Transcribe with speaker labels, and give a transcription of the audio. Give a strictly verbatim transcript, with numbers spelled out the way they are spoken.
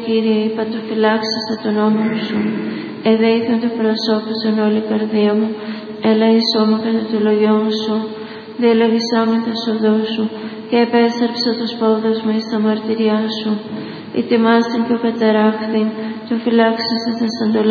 Speaker 1: Κύριε, υπατοφυλάξεσθε τον νόμο σου. Εδέηθον του προσώπησον όλη η καρδία μου. Έλα εισώμα κατά του λογιών σου. Διελεγησάμεν τα σοδού σου. Και επέστρεψε τους πόδους μου εις τα μαρτυριά σου. Ετοιμάστην και ο καταράχθην. Του φυλάξεσθε τα